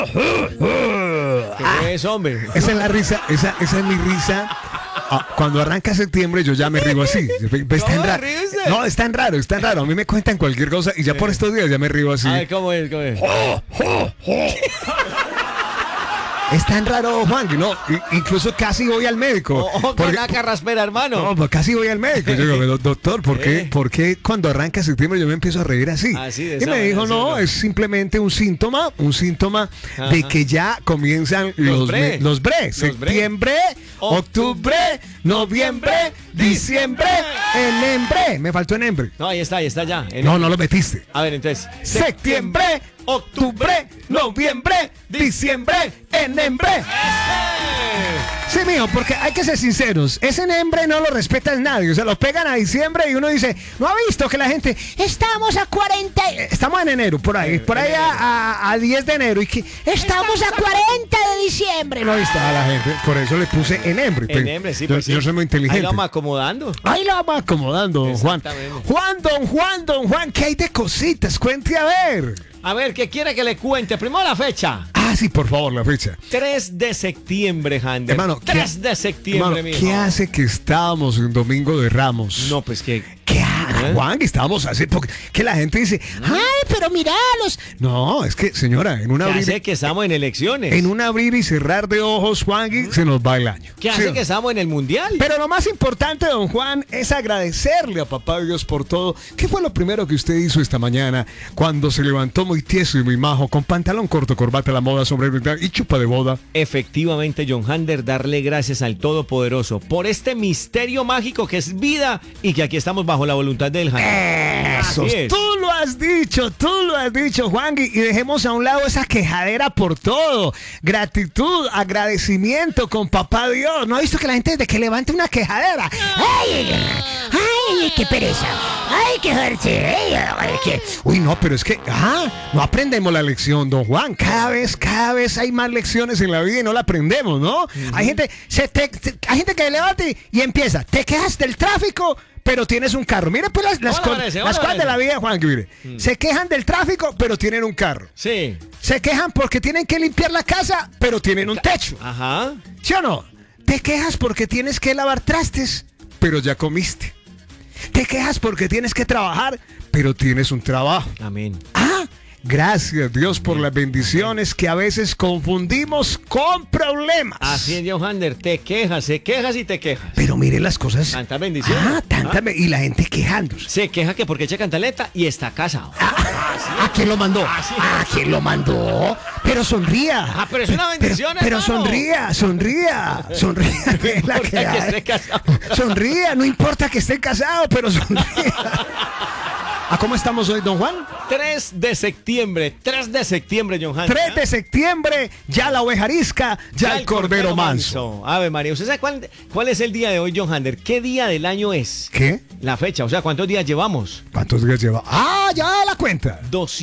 ¿Qué es, hombre? Esa es la risa, esa es mi risa. Cuando arranca septiembre yo ya me río así. Es tan raro. No, es tan raro, es tan raro. A mí me cuentan cualquier cosa y ya por estos días ya me río así. A ver, ¿cómo es? Es tan raro, Juan, que no, incluso casi voy al médico. Con la carraspera, hermano. No, pues casi voy al médico. Yo digo, doctor, ¿por qué cuando arranca septiembre yo me empiezo a reír así? Y me dijo, no, es simplemente un síntoma de que ya comienzan los bre. Septiembre, octubre, noviembre, diciembre, enembre. Me faltó enembre. No, ahí está ya. No lo metiste. A ver, entonces. Septiembre, octubre, noviembre, diciembre, enembre. Sí, mijo, porque hay que ser sinceros. Ese enembre no lo respeta nadie. O sea, lo pegan a diciembre y uno dice, ¿no ha visto que la gente, estamos a 40, estamos en enero, por ahí a 10 de enero, y que estamos a 40 de diciembre? No ha visto a la gente, por eso le puse enembre. Enembre, sí, pues yo soy muy inteligente. Ahí lo vamos acomodando. Don Juan. Don Juan, ¿qué hay de cositas? Cuente a ver. A ver, ¿qué quiere que le cuente? Primero la fecha. Sí, por favor, la fecha. 3 de septiembre, Hander. Hermano, 3 de septiembre, mijo. ¿Qué hace que estábamos en Domingo de Ramos? No, pues que... ¿Qué Juan, que estábamos así? Porque que la gente dice, ay, pero míralos. No, es que, señora, en un abrir... ¿Qué hace que estamos en elecciones? En un abrir y cerrar de ojos, Juan, se nos va el año. ¿Qué hace que estamos en el Mundial? Pero lo más importante, don Juan, es agradecerle a Papá Dios por todo. ¿Qué fue lo primero que usted hizo esta mañana cuando se levantó muy tieso y muy majo, con pantalón corto, corbata a la moda, sombrero y chupa de boda? Efectivamente, John Hander, darle gracias al Todopoderoso por este misterio mágico que es vida y que aquí estamos bajo la voluntad del Hander. Eso, tú lo has dicho, Juan, y dejemos a un lado esa quejadera por todo. Gratitud, agradecimiento con Papá Dios. ¿No ha visto que la gente desde que levanta una quejadera? ¡Ay, qué pereza! ¡Ay, qué fuerte! Uy, no, pero es que, no aprendemos la lección, don Juan. Cada vez hay más lecciones en la vida y no la aprendemos, ¿no? Hay gente, hay gente que levanta y empieza, te quejas del tráfico, pero tienes un carro. Mire pues las cosas de la vida, Juan, que mire. Se quejan del tráfico, pero tienen un carro. Sí. Se quejan porque tienen que limpiar la casa, pero tienen un techo. Ajá. ¿Sí o no? Te quejas porque tienes que lavar trastes, pero ya comiste. Te quejas porque tienes que trabajar, pero tienes un trabajo. Amén. Gracias, Dios, por las bendiciones que a veces confundimos con problemas. Así es, John Hander, te quejas y te quejas. Pero mire las cosas. Tantas bendiciones. Y la gente quejándose. Se queja que porque echa cantaleta y está casado. ¿Quién lo mandó? ¿Quién lo mandó? Pero sonría. Pero es una bendición, pero sonría. Que es la que esté casado. Sonría, no importa que esté casado, pero sonría. ¿Cómo estamos hoy, don Juan? 3 de septiembre, John Hander. 3 de septiembre, ya la oveja arisca, ya el cordero manso. Ave María, ¿usted sabe cuál es el día de hoy, John Hander? ¿Qué día del año es? ¿Qué? La fecha, o sea, ¿cuántos días llevamos? ¿Cuántos días lleva? Ya la cuenta.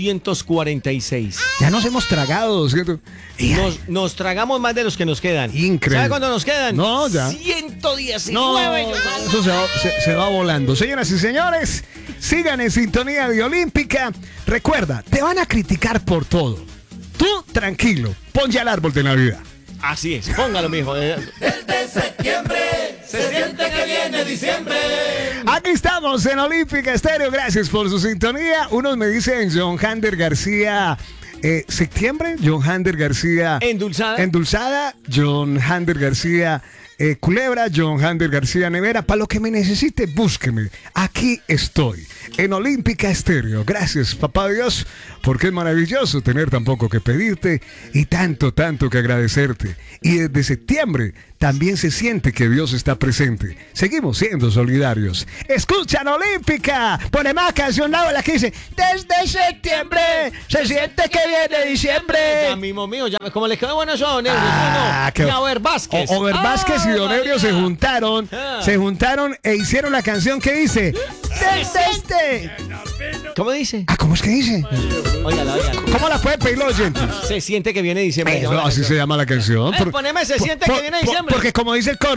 246. Ya nos hemos tragado 200. Nos tragamos más de los que nos quedan. Increíble. ¿Sabe cuánto nos quedan? No, ya. 119. No, eso se va volando. Señoras y señores, sigan en sintonía de Olímpica. Recuerda, te van a criticar por todo. Tú, tranquilo, pon ya el árbol de Navidad. Así es, póngalo, mijo. Desde septiembre se siente que viene diciembre. Aquí estamos en Olímpica Estéreo. Gracias por su sintonía. Unos me dicen John Hander García. Septiembre, John Hander García. Endulzada, John Hander García. Culebra, John Hander García Nevera. Para lo que me necesite, búsqueme. Aquí estoy, en Olímpica Estéreo. Gracias, Papá Dios, porque es maravilloso tener tan poco que pedirte y tanto que agradecerte. Y desde septiembre también se siente que Dios está presente. Seguimos siendo solidarios. Escuchan Olímpica. Pone más canción la que dice, desde septiembre se siente que viene diciembre. Ya mismo mío, como le quedó bueno eso a Don Ebrio. Y a Over Vázquez. Over Vázquez y Don Ebrio se juntaron e hicieron la canción que dice, desde ¿Cómo dice? ¿Cómo es que dice? Óigala. ¿Cómo la puede pedir, oyente? Se siente que viene diciembre. Así se llama la canción. Poneme se siente que viene diciembre. Porque como dice el coro,